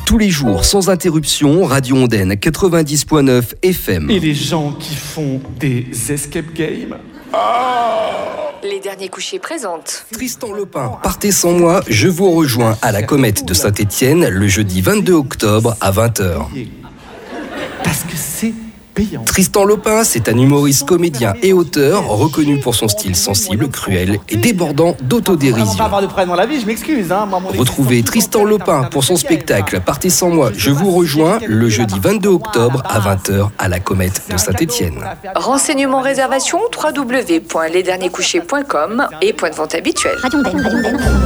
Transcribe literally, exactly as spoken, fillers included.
Tous les jours, sans interruption, Radio Ondaine quatre-vingt-dix point neuf F M. Et les gens qui font des escape games. Les derniers couchés présentent Tristan Lopin, partez sans moi, je vous rejoins à la Comète de Saint-Étienne le jeudi vingt-deux octobre à vingt heures. Parce que c'est payant. Tristan Lopin, c'est un humoriste, comédien et auteur reconnu pour son style sensible, cruel et débordant On va d'autodérision. pas avoir de près dans la vie, je m'excuse. Hein. Moi, mon Retrouvez existence Tristan tout entière est Lopin un pour son escape game, spectacle hein. Partez sans moi, je vous rejoins le jeudi vingt-deux octobre à vingt heures à la Comète de Saint-Étienne. renseignements réservation w w w point les derniers couchés point com et point de vente habituel. Radio Ondaine, Radio Ondaine.